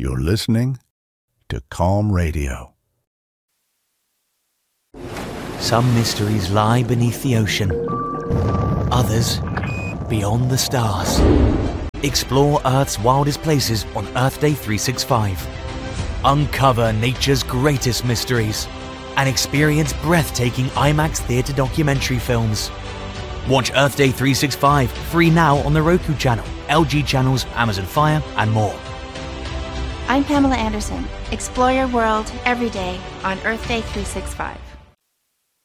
You're listening to Calm Radio. Some mysteries lie beneath the ocean. Others beyond the stars. Explore Earth's wildest places on Earth Day 365. Uncover nature's greatest mysteries and experience breathtaking IMAX theatre documentary films. Watch Earth Day 365 free now on the Roku channel, LG channels, Amazon Fire, and more. I'm Pamela Anderson. Explore your world every day on Earth Day 365.